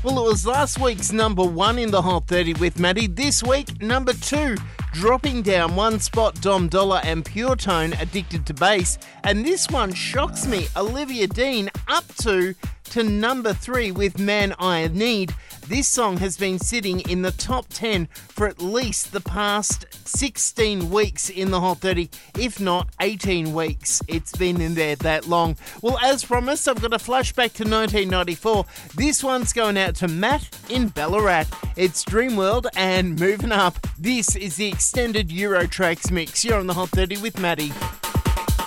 Well, it was last week's number 1 in the Hot 30 with Maddie. This week, number 2, dropping down 1 spot, Dom Dollar and Pure Tone, Addicted to Bass. And this one shocks me, Olivia Dean up to number 3 with Man I Need. This song has been sitting in the top 10 for at least the past 16 weeks in the Hot 30, if not 18 weeks. It's been in there that long. Well, as promised, I've got a flashback to 1994. This one's going out to Matt in Ballarat. It's Dreamworld and Moving Up. This is the extended Euro Tracks mix. You're on the Hot 30 with Maddie.